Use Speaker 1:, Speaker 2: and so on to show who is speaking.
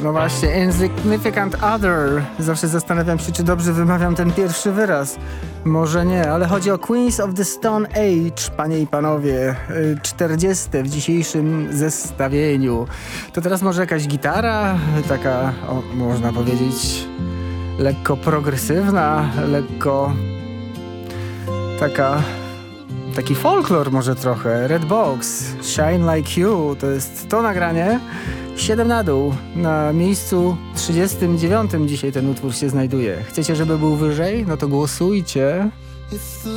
Speaker 1: No właśnie, Insignificant Other. Zawsze zastanawiam się, czy dobrze wymawiam ten pierwszy wyraz. Może nie, ale chodzi o Queens of the Stone Age, panie i panowie. 40 w dzisiejszym zestawieniu. To teraz może jakaś gitara, taka, można powiedzieć, lekko progresywna, lekko taki folklor może trochę. Redbox, Shine Like You, to jest to nagranie. 7 na dół. Na miejscu 39 dzisiaj ten utwór się znajduje. Chcecie, żeby był wyżej? No to głosujcie.